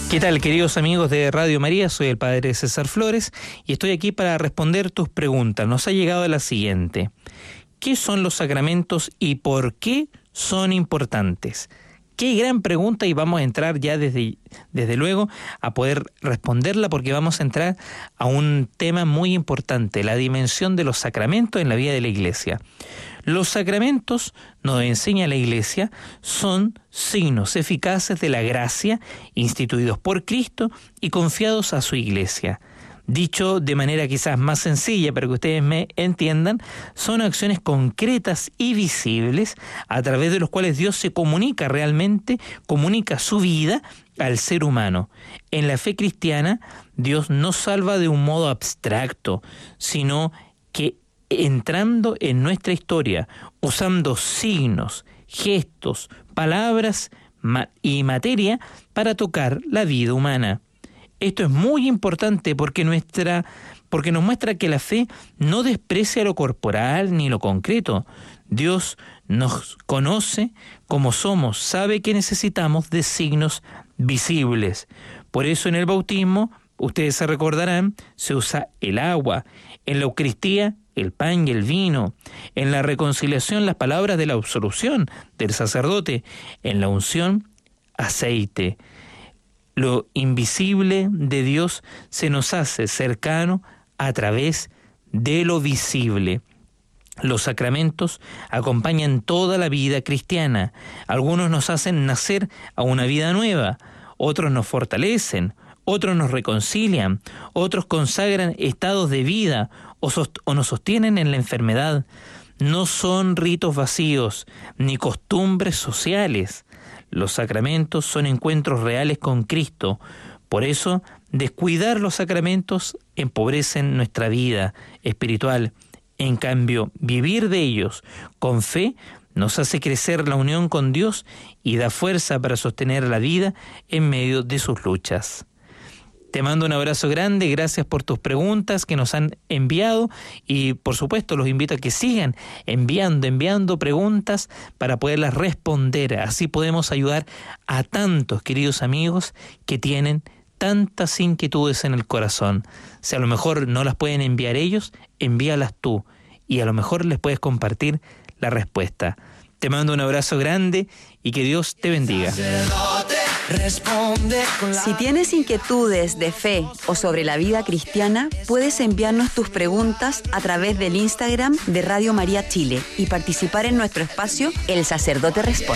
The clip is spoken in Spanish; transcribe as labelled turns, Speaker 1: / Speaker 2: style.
Speaker 1: ¿Qué tal, queridos amigos de Radio María? Soy el Padre César Flores y estoy aquí para responder tus preguntas. Nos ha llegado la siguiente: ¿qué son los sacramentos y por qué son importantes? Qué gran pregunta, y vamos a entrar ya desde luego a poder responderla, porque vamos a entrar a un tema muy importante, la dimensión de los sacramentos en la vida de la Iglesia. Los sacramentos, nos enseña la Iglesia, son signos eficaces de la gracia instituidos por Cristo y confiados a su Iglesia. Dicho de manera quizás más sencilla para que ustedes me entiendan, son acciones concretas y visibles a través de los cuales Dios se comunica realmente, comunica su vida al ser humano. En la fe cristiana, Dios no salva de un modo abstracto, sino que entrando en nuestra historia, usando signos, gestos, palabras y materia para tocar la vida humana. Esto es muy importante porque nos muestra que la fe no desprecia lo corporal ni lo concreto. Dios nos conoce como somos, sabe que necesitamos de signos visibles. Por eso en el bautismo, ustedes se recordarán, se usa el agua. En la Eucaristía, el pan y el vino. En la reconciliación, las palabras de la absolución del sacerdote. En la unción, aceite. Lo invisible de Dios se nos hace cercano a través de lo visible. Los sacramentos acompañan toda la vida cristiana. Algunos nos hacen nacer a una vida nueva, otros nos fortalecen, otros nos reconcilian, otros consagran estados de vida o nos sostienen en la enfermedad. No son ritos vacíos ni costumbres sociales. Los sacramentos son encuentros reales con Cristo. Por eso, descuidar los sacramentos empobrecen nuestra vida espiritual. En cambio, vivir de ellos con fe nos hace crecer la unión con Dios y da fuerza para sostener la vida en medio de sus luchas. Te mando un abrazo grande, gracias por tus preguntas que nos han enviado y por supuesto los invito a que sigan enviando preguntas para poderlas responder. Así podemos ayudar a tantos queridos amigos que tienen tantas inquietudes en el corazón. Si a lo mejor no las pueden enviar ellos, envíalas tú y a lo mejor les puedes compartir la respuesta. Te mando un abrazo grande y que Dios te bendiga.
Speaker 2: Si tienes inquietudes de fe o sobre la vida cristiana, puedes enviarnos tus preguntas a través del Instagram de Radio María Chile y participar en nuestro espacio El Sacerdote Responde.